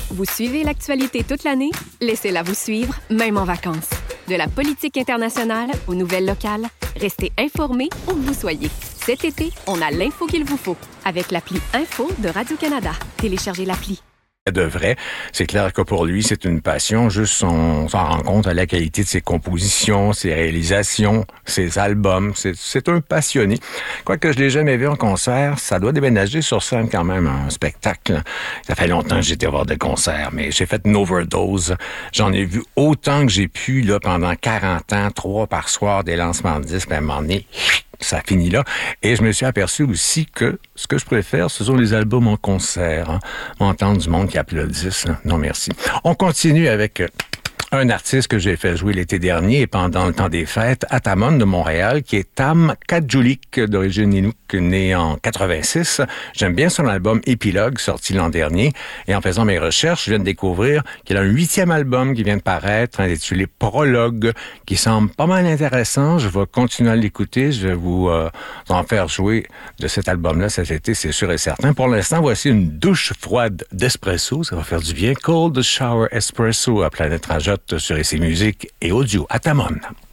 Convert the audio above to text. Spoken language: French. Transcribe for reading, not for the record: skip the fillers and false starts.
Vous suivez l'actualité toute l'année? Laissez-la vous suivre, même en vacances. De la politique internationale aux nouvelles locales, restez informés où que vous soyez. Cet été, on a l'info qu'il vous faut avec l'appli Info de Radio-Canada. Téléchargez l'appli. De vrai, c'est clair que pour lui, c'est une passion. Juste, on s'en rend compte à la qualité de ses compositions, ses réalisations, ses albums. C'est un passionné. Quoique je l'ai jamais vu en concert, ça doit déménager sur scène quand même, un spectacle. Ça fait longtemps que j'ai été voir des concerts, mais j'ai fait une overdose. J'en ai vu autant que j'ai pu là pendant 40 ans, 3 par soir, des lancements de disques, puis à un moment donné, ça finit là. Et je me suis aperçu aussi que ce que je préfère, ce sont les albums en concert. Hein. Entendre du monde qui applaudisse. Hein. Non, merci. On continue avec un artiste que j'ai fait jouer l'été dernier et pendant le temps des fêtes, Atamon de Montréal, qui est Tam Kadjulik, d'origine Inuk, né en 86. J'aime bien son album Épilogue, sorti l'an dernier. Et en faisant mes recherches, je viens de découvrir qu'il a un 8e album qui vient de paraître, intitulé Prologue, qui semble pas mal intéressant. Je vais continuer à l'écouter. Je vais vous en faire jouer de cet album-là cet été, c'est sûr et certain. Pour l'instant, voici une douche froide d'espresso. Ça va faire du bien. Cold Shower Espresso à Planète Rajotte sur EC Musique et Audio. Atamon.